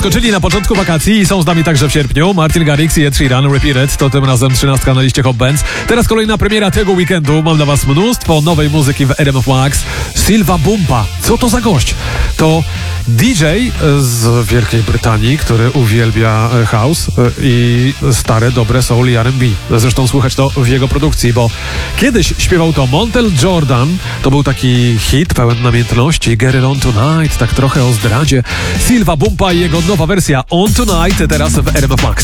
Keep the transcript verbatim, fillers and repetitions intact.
Skoczyli na początku wakacji i są z nami także w sierpniu. Martin Garrix i Ed Sheeran, Repeat It, to tym razem trzynastka na liście Hot Bands. Teraz kolejna premiera tego weekendu. Mam dla was mnóstwo nowej muzyki w R M F Max. Silva Bumpa. Co to za gość? To D J z Wielkiej Brytanii, który uwielbia house i stare, dobre soul i R and B. Zresztą słychać to w jego produkcji, bo kiedyś śpiewał to Montel Jordan. To był taki hit pełen namiętności. Get It On Tonight, tak trochę o zdradzie. Silva Bumpa i jego nowa wersja On Tonight teraz w R M F Max.